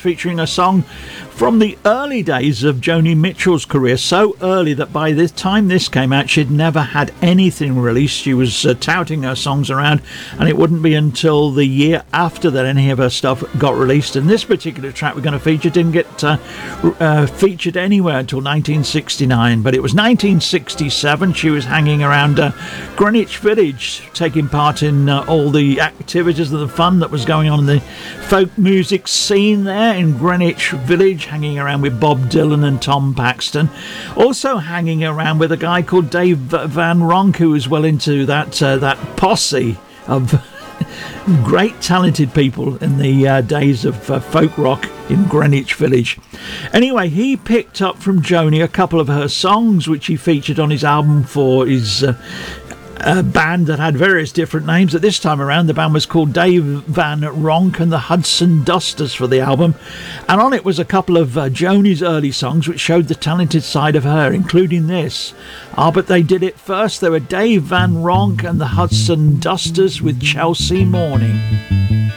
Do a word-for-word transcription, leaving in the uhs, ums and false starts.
featuring a song from the early days of Joni Mitchell's career, so early that by the time this came out she'd never had anything released. She was uh, touting her songs around, and it wouldn't be until the year after that any of her stuff got released. And this particular track we're going to feature didn't get uh, uh, featured anywhere until nineteen sixty-nine, but it was nineteen sixty-seven. She was hanging around uh, Greenwich Village, taking part in uh, all the activities and the fun that was going on in the folk music scene there in Greenwich Village, hanging around with Bob Dylan and Tom Paxton, also hanging around with a guy called Dave Van Ronk, who was well into that uh, that posse of great talented people in the uh, days of uh, folk rock in Greenwich Village. Anyway, he picked up from Joni a couple of her songs which he featured on his album for his uh, a band that had various different names. At this time around, the band was called Dave Van Ronk and the Hudson Dusters for the album, and on it was a couple of uh, Joni's early songs which showed the talented side of her, including this. Ah, but they did it first. They were Dave Van Ronk and the Hudson Dusters with Chelsea Morning.